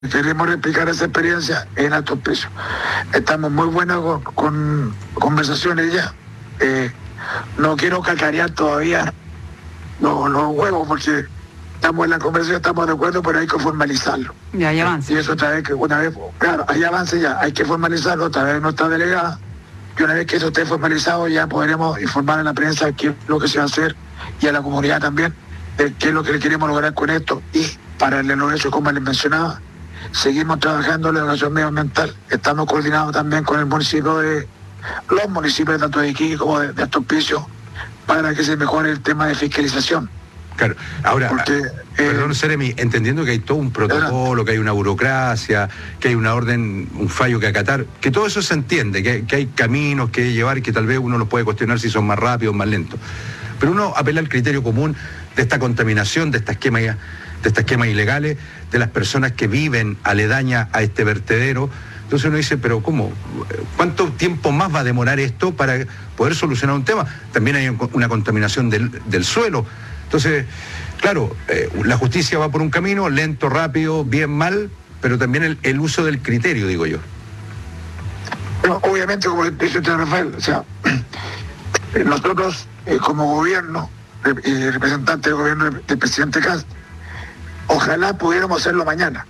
queremos replicar esa experiencia en Altos Pisos. Estamos muy buenos con conversaciones ya. No quiero cacarear todavía los huevos porque estamos en la conversación, estamos de acuerdo, pero hay que formalizarlo. Ya hay avance. Y eso otra vez, claro, hay avance ya, hay que formalizarlo, otra vez no está delegada. Y una vez que eso esté formalizado ya podremos informar a la prensa qué es lo que se va a hacer y a la comunidad también de qué es lo que queremos lograr con esto. Y paralelo a eso, como les mencionaba, seguimos trabajando en la educación medioambiental. Estamos coordinados también con el municipio los municipios tanto de Iquique como de Altos Pisos para que se mejore el tema de fiscalización. Claro, ahora, perdón, Seremi, entendiendo que hay todo un protocolo, que hay una burocracia, que hay una orden, un fallo que acatar, que todo eso se entiende, que hay caminos que llevar y que tal vez uno los puede cuestionar si son más rápidos o más lentos. Pero uno apela al criterio común de esta contaminación, de estas quemas ilegales, de las personas que viven aledañas a este vertedero. Entonces uno dice, pero ¿cómo? ¿Cuánto tiempo más va a demorar esto para poder solucionar un tema? También hay una contaminación del suelo. Entonces, claro, la justicia va por un camino, lento, rápido, bien, mal, pero también el uso del criterio, digo yo. Bueno, obviamente, como dice usted, Rafael, o sea, nosotros como gobierno y representante del gobierno del presidente Kast, ojalá pudiéramos hacerlo mañana,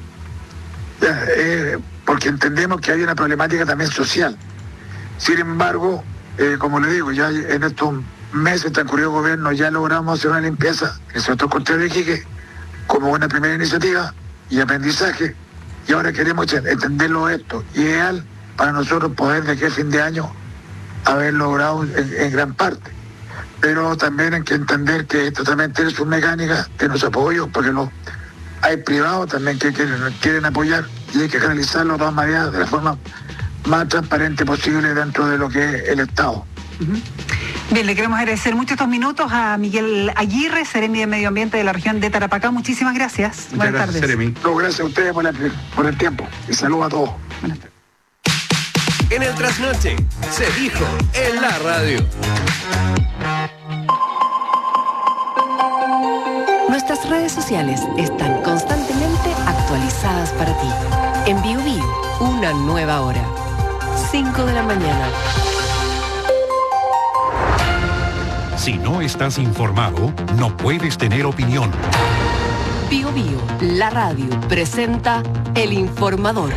porque entendemos que hay una problemática también social. Sin embargo, como le digo, ya en estos meses transcurrido gobierno ya logramos hacer una limpieza en el sector costero de Iquique como una primera iniciativa y aprendizaje, y ahora queremos entenderlo esto, ideal para nosotros poder de aquí a fin de año haber logrado en gran parte. Pero también hay que entender que esto también tiene sus mecánicas, tiene sus apoyos, porque hay privados también que quieren apoyar y hay que canalizarlo de todas maneras de la forma más transparente posible dentro de lo que es el Estado. Bien, le queremos agradecer mucho estos minutos a Miguel Aguirre, Seremi de Medio Ambiente de la región de Tarapacá. Muchísimas gracias. Buenas tardes, Seremi. No, gracias a ustedes por el tiempo y saludos a todos. Buenas tardes. En el Trasnoche se dijo en la radio. Nuestras redes sociales están constantemente actualizadas para ti. En BioBio, una nueva hora. 5 de la mañana. Si no estás informado, no puedes tener opinión. BioBio, la radio, presenta El Informador.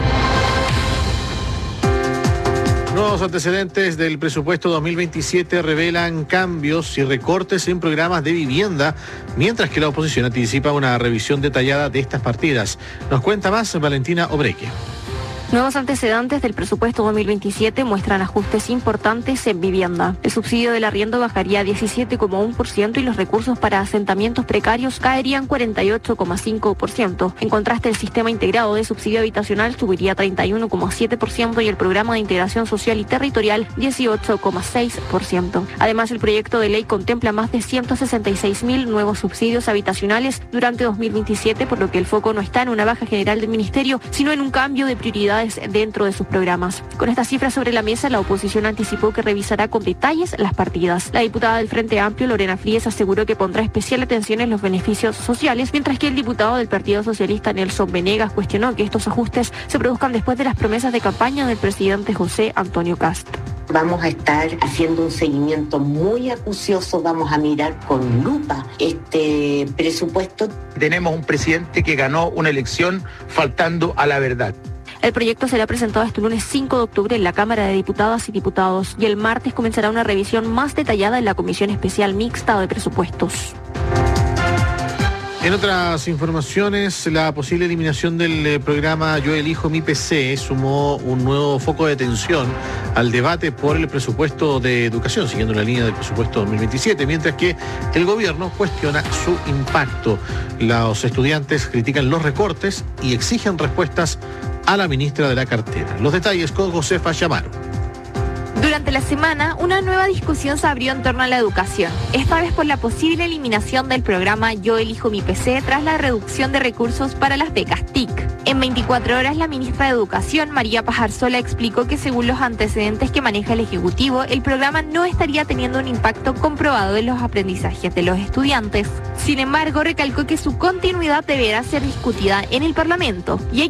Nuevos antecedentes del presupuesto 2027 revelan cambios y recortes en programas de vivienda, mientras que la oposición anticipa una revisión detallada de estas partidas. Nos cuenta más Valentina Obreque. Nuevos antecedentes del presupuesto 2027 muestran ajustes importantes en vivienda. El subsidio del arriendo bajaría a 17,1% y los recursos para asentamientos precarios caerían 48,5%. En contraste, el sistema integrado de subsidio habitacional subiría 31,7% y el programa de integración social y territorial 18,6%. Además, el proyecto de ley contempla más de 166.000 nuevos subsidios habitacionales durante 2027, por lo que el foco no está en una baja general del ministerio, sino en un cambio de prioridades dentro de sus programas. Con estas cifras sobre la mesa, la oposición anticipó que revisará con detalles las partidas. La diputada del Frente Amplio, Lorena Fríes, aseguró que pondrá especial atención en los beneficios sociales, mientras que el diputado del Partido Socialista, Nelson Venegas, cuestionó que estos ajustes se produzcan después de las promesas de campaña del presidente José Antonio Kast. Vamos a estar haciendo un seguimiento muy acucioso, vamos a mirar con lupa este presupuesto. Tenemos un presidente que ganó una elección faltando a la verdad. El proyecto será presentado este lunes 5 de octubre en la Cámara de Diputadas y Diputados y el martes comenzará una revisión más detallada en la Comisión Especial Mixta de Presupuestos. En otras informaciones, la posible eliminación del programa Yo Elijo Mi PC sumó un nuevo foco de tensión al debate por el presupuesto de educación, siguiendo la línea del presupuesto 2027, mientras que el gobierno cuestiona su impacto. Los estudiantes critican los recortes y exigen respuestas a la ministra de la cartera. Los detalles con Josefa Chamaro. Durante la semana, una nueva discusión se abrió en torno a la educación, esta vez por la posible eliminación del programa Yo elijo mi PC tras la reducción de recursos para las becas TIC. En 24 horas, la ministra de Educación, María Pajarsola, explicó que según los antecedentes que maneja el Ejecutivo, el programa no estaría teniendo un impacto comprobado en los aprendizajes de los estudiantes. Sin embargo, recalcó que su continuidad deberá ser discutida en el Parlamento y hay